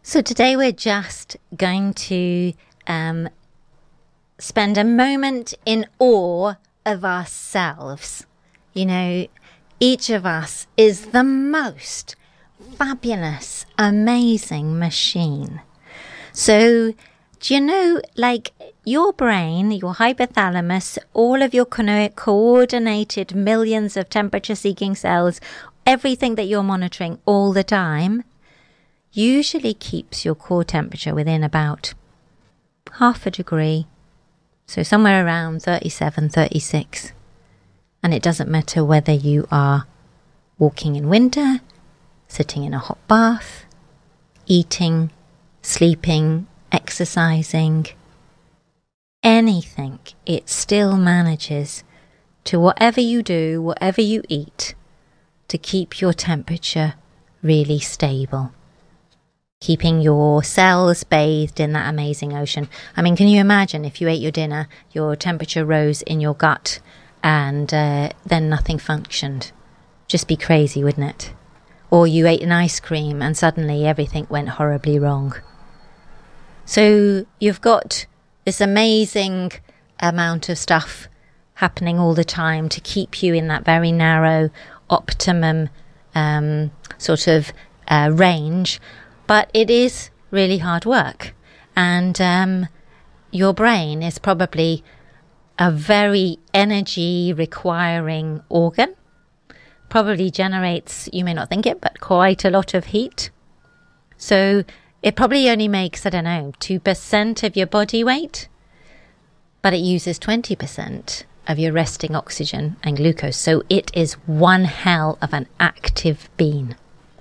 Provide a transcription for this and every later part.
So today we're just going to spend a moment in awe of ourselves. You know, each of us is the most fabulous, amazing machine. So, do you know, like your brain, your hypothalamus, all of your coordinated millions of temperature-seeking cells, everything that you're monitoring all the time, usually keeps your core temperature within about half a degree. So somewhere around 37, 36. And it doesn't matter whether you are walking in winter, sitting in a hot bath, eating, sleeping, exercising, anything, it still manages to, whatever you do, whatever you eat, to keep your temperature really stable. Keeping your cells bathed in that amazing ocean. I mean, can you imagine if you ate your dinner, your temperature rose in your gut and then nothing functioned? Just be crazy, wouldn't it? Or you ate an ice cream and suddenly everything went horribly wrong. So you've got this amazing amount of stuff happening all the time to keep you in that very narrow optimum range. But it is really hard work, and your brain is probably a very energy requiring organ. Probably generates, you may not think it, but quite a lot of heat. So it probably only makes, 2% of your body weight, but it uses 20% of your resting oxygen and glucose. So it is one hell of an active bean.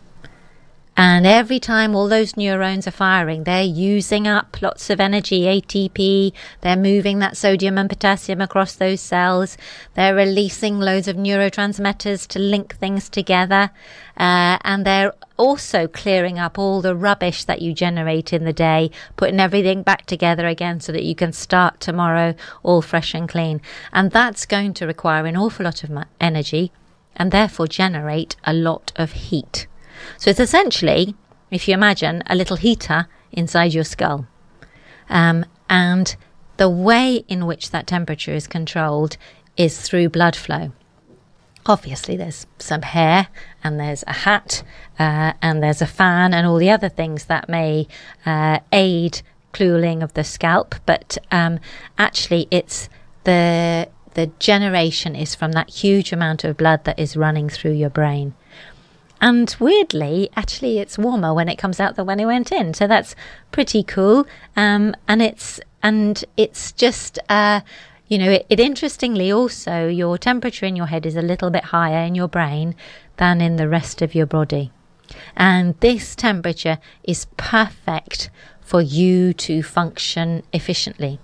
And every time all those neurons are firing, they're using up lots of energy, ATP. They're moving that sodium and potassium across those cells. They're releasing loads of neurotransmitters to link things together. And they're also clearing up all the rubbish that you generate in the day, putting everything back together again so that you can start tomorrow all fresh and clean. And that's going to require an awful lot of energy and therefore generate a lot of heat. So it's essentially, if you imagine, a little heater inside your skull. And the way in which that temperature is controlled is through blood flow. Obviously, there's some hair and there's a hat and there's a fan and all the other things that may aid cooling of the scalp. But actually, it's the generation is from that huge amount of blood that is running through your brain. And weirdly, actually, it's warmer when it comes out than when it went in. So that's pretty cool. And it's just, it interestingly also, your temperature in your head is a little bit higher in your brain than in the rest of your body. And this temperature is perfect for you to function efficiently.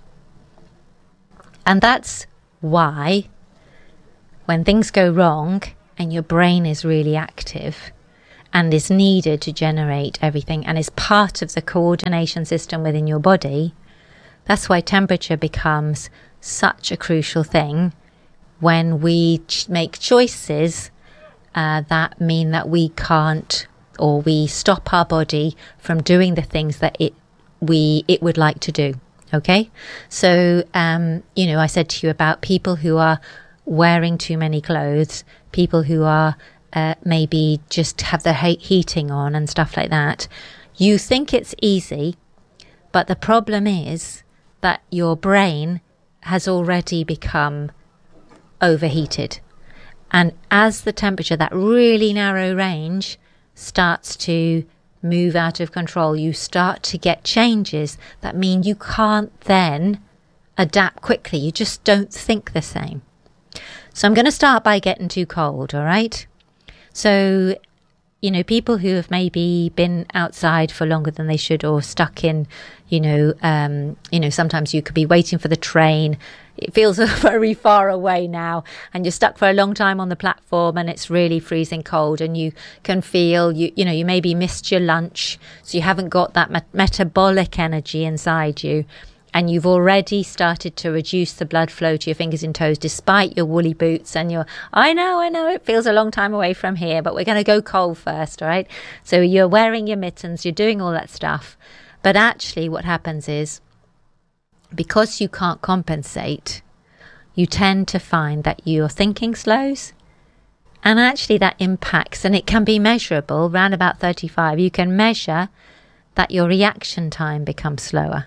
And that's why when things go wrong, and your brain is really active and is needed to generate everything and is part of the coordination system within your body, that's why temperature becomes such a crucial thing when we make choices that mean that we can't, or we stop our body from doing the things that it would like to do. Okay? So, I said to you about people who are wearing too many clothes, people who are maybe just have the heating on and stuff like that. You think it's easy, but the problem is that your brain has already become overheated. And as the temperature, that really narrow range, starts to move out of control, you start to get changes that mean you can't then adapt quickly. You just don't think the same. So I'm going to start by getting too cold, all right? So, people who have maybe been outside for longer than they should, or stuck in, sometimes you could be waiting for the train. It feels very far away now, and you're stuck for a long time on the platform and it's really freezing cold, and you can feel, you maybe missed your lunch, so you haven't got that metabolic energy inside you. and you've already started to reduce the blood flow to your fingers and toes despite your woolly boots and I know, it feels a long time away from here, but we're going to go cold first, all right? So you're wearing your mittens, you're doing all that stuff. But actually what happens is, because you can't compensate, you tend to find that your thinking slows. And actually that impacts, and it can be measurable, around about 35, you can measure that your reaction time becomes slower.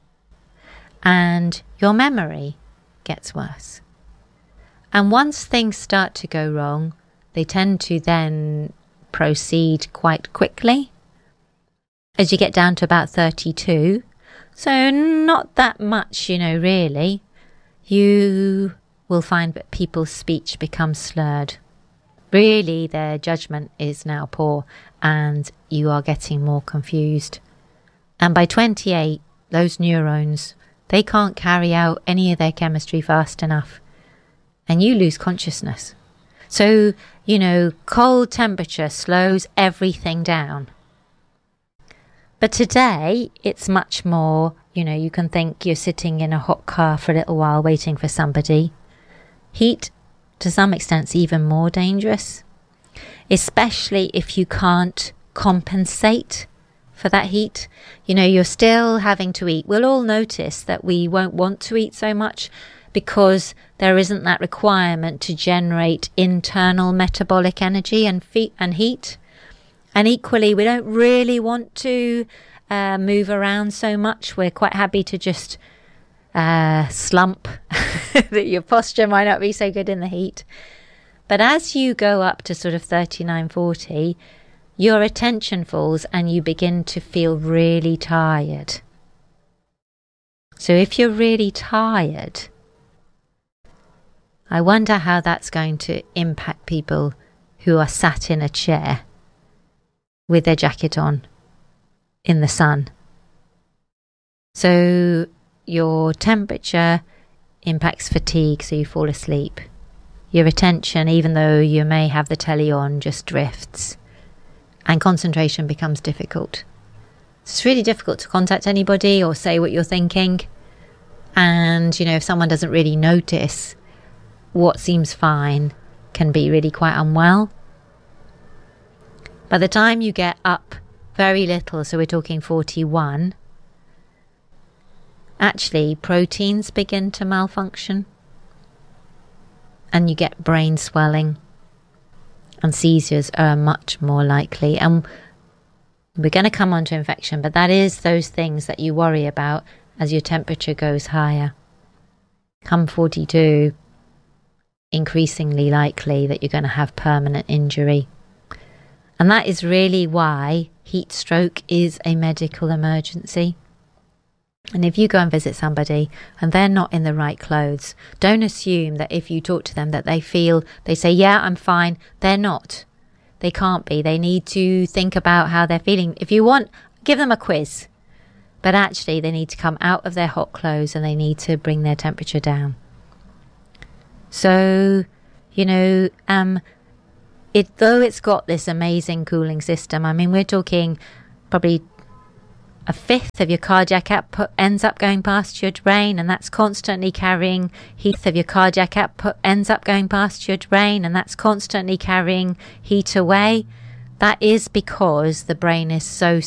And your memory gets worse. And once things start to go wrong, they tend to then proceed quite quickly. As you get down to about 32, so not that much, really, you will find that people's speech becomes slurred. Really, their judgment is now poor and you are getting more confused. And by 28, those neurons, they can't carry out any of their chemistry fast enough. And you lose consciousness. So, cold temperature slows everything down. But today, it's much more, you can think you're sitting in a hot car for a little while waiting for somebody. Heat, to some extent, is even more dangerous, especially if you can't compensate for that heat. You're still having to eat. We'll all notice that we won't want to eat so much because there isn't that requirement to generate internal metabolic energy and heat. And equally, we don't really want to move around so much. We're quite happy to just slump. That your posture might not be so good in the heat. But as you go up to sort of 39, 40, your attention falls and you begin to feel really tired. So if you're really tired, I wonder how that's going to impact people who are sat in a chair with their jacket on in the sun. So your temperature impacts fatigue, so you fall asleep. Your attention, even though you may have the telly on, just drifts. And concentration becomes difficult. It's really difficult to contact anybody or say what you're thinking. And, if someone doesn't really notice, what seems fine can be really quite unwell. By the time you get up very little, so we're talking 41, actually proteins begin to malfunction and you get brain swelling, and seizures are much more likely. And we're going to come on to infection, but that is those things that you worry about as your temperature goes higher. Come 42, increasingly likely that you're going to have permanent injury. And that is really why heat stroke is a medical emergency. And if you go and visit somebody and they're not in the right clothes, don't assume that if you talk to them that they say, yeah, I'm fine. They're not. They can't be. They need to think about how they're feeling. If you want, give them a quiz. But actually, they need to come out of their hot clothes and they need to bring their temperature down. So, though it's got this amazing cooling system, we're talking probably a fifth of your cardiac output ends up going past your brain, and that's constantly carrying heat of your cardiac output ends up going past your brain, and that's constantly carrying heat away. That is because the brain is so